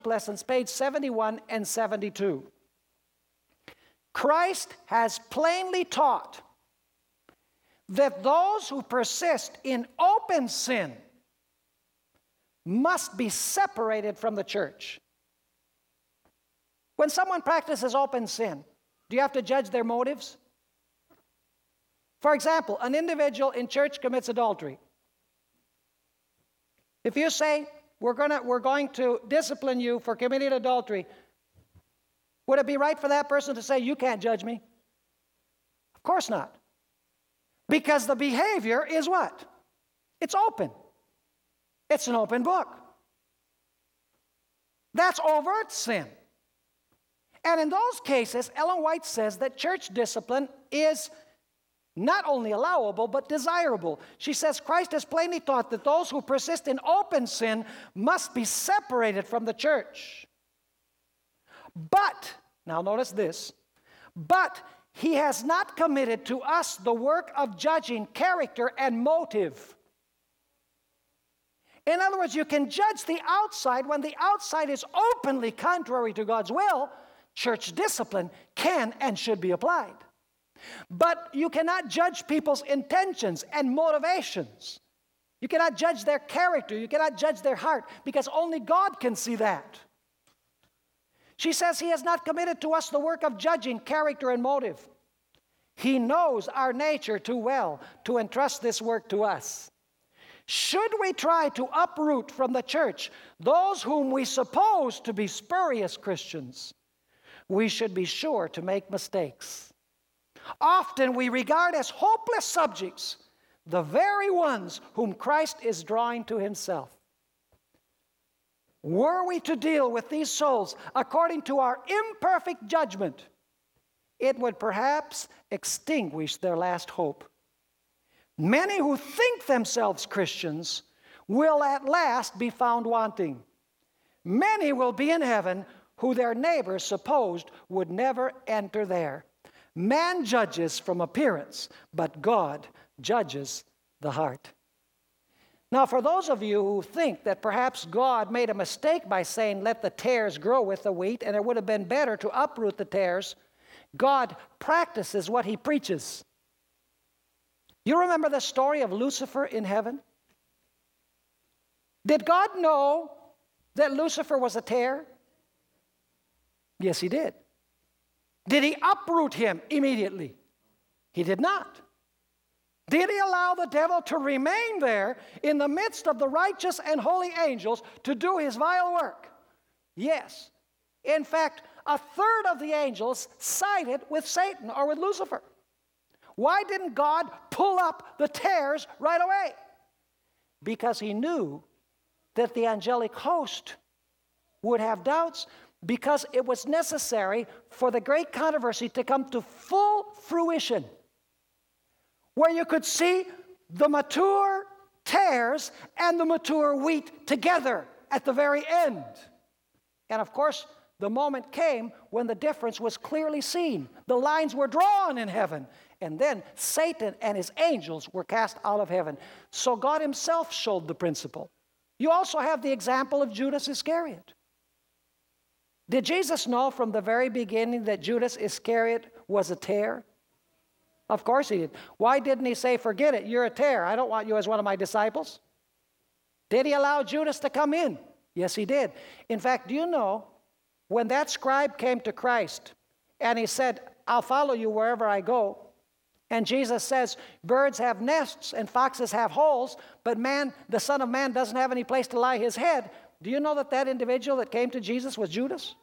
lessons, page 71 and 72. Christ has plainly taught that those who persist in open sin must be separated from the church. When someone practices open sin, do you have to judge their motives? For example, an individual in church commits adultery. If you say, we're going to discipline you for committing adultery, would it be right for that person to say, you can't judge me? Of course not. Because the behavior is what? It's open. It's an open book. That's overt sin. And in those cases, Ellen White says that church discipline is not only allowable, but desirable. She says Christ has plainly taught that those who persist in open sin must be separated from the church. But, now notice this, but he has not committed to us the work of judging character and motive. In other words, you can judge the outside when the outside is openly contrary to God's will. Church discipline can and should be applied. But you cannot judge people's intentions and motivations. You cannot judge their character. You cannot judge their heart, because only God can see that. She says he has not committed to us the work of judging character and motive. He knows our nature too well to entrust this work to us. Should we try to uproot from the church those whom we suppose to be spurious Christians, we should be sure to make mistakes. Often we regard as hopeless subjects the very ones whom Christ is drawing to himself. Were we to deal with these souls according to our imperfect judgment, it would perhaps extinguish their last hope. Many who think themselves Christians will at last be found wanting. Many will be in heaven who their neighbors supposed would never enter there. Man judges from appearance, but God judges the heart. Now, for those of you who think that perhaps God made a mistake by saying, let the tares grow with the wheat, and it would have been better to uproot the tares, God practices what he preaches. You remember the story of Lucifer in heaven? Did God know that Lucifer was a tare? Yes, he did. Did he uproot him immediately? He did not. Did he allow the devil to remain there in the midst of the righteous and holy angels to do his vile work? Yes. In fact, a third of the angels sided with Satan or with Lucifer. Why didn't God pull up the tares right away? Because he knew that the angelic host would have doubts, because it was necessary for the great controversy to come to full fruition, where you could see the mature tares and the mature wheat together at the very end. And of course, the moment came when the difference was clearly seen. The lines were drawn in heaven, and then Satan and his angels were cast out of heaven. So God himself showed the principle. You also have the example of Judas Iscariot. Did Jesus know from the very beginning that Judas Iscariot was a tare? Of course he did. Why didn't he say, forget it, you're a tare. I don't want you as one of my disciples. Did he allow Judas to come in? Yes, he did. In fact, do you know, when that scribe came to Christ and he said, I'll follow you wherever I go, and Jesus says, birds have nests and foxes have holes, but man, the Son of Man, doesn't have any place to lie his head. Do you know that that individual that came to Jesus was Judas?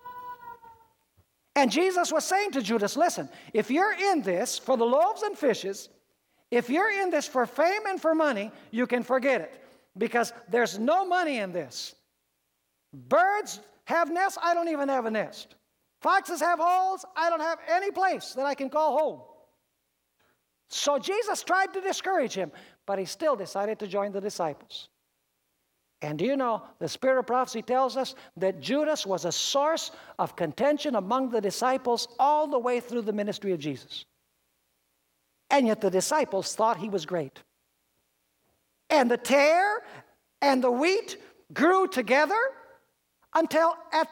And Jesus was saying to Judas, listen, if you're in this for the loaves and fishes, if you're in this for fame and for money, you can forget it, because there's no money in this. Birds have nests, I don't even have a nest. Foxes have holes, I don't have any place that I can call home. So Jesus tried to discourage him, but he still decided to join the disciples. And do you know, the Spirit of Prophecy tells us that Judas was a source of contention among the disciples all the way through the ministry of Jesus. And yet the disciples thought he was great. And the tare and the wheat grew together until at